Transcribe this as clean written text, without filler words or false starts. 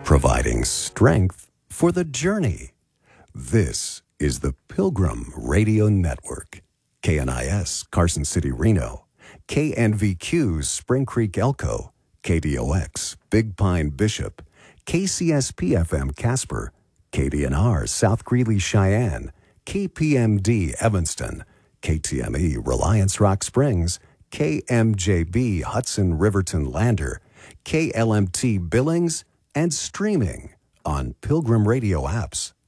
providing strength for the journey. This is the Pilgrim Radio Network. KNIS, Carson City, Reno. KNVQ, Spring Creek, Elko. KDOX, Big Pine, Bishop. KCSP-FM, Casper. KDNR, South Greeley, Cheyenne. KPMD, Evanston. KTME, Reliance Rock Springs. KMJB, Hudson, Riverton, Lander. KLMT, Billings, and streaming on Pilgrim Radio apps